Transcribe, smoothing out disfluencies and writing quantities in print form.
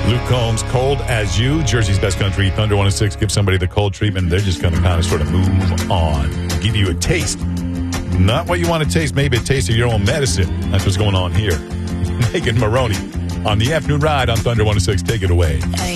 Luke Combs, Cold as You, Jersey's Best Country, Thunder 106. Give somebody the cold treatment. They're just going to kind of sort of move on. Give you a taste. Not what you want to taste, maybe a taste of your own medicine. That's what's going on here. Megan Maroney on the afternoon ride on Thunder 106. Take it away.